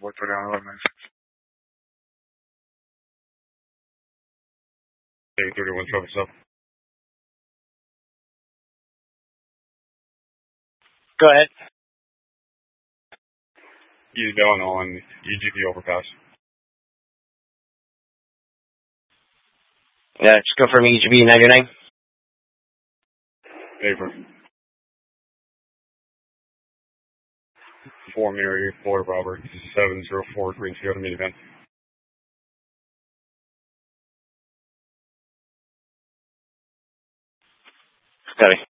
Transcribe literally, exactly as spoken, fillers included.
Voy toreando al mes. eight thirty-one traffic stop. Go ahead. Eastbound on E G P overpass. Yeah, just go from E G B ninety-nine. Paper. Four Mary, Florida Robert, seven zero four three two, minivan. Copy.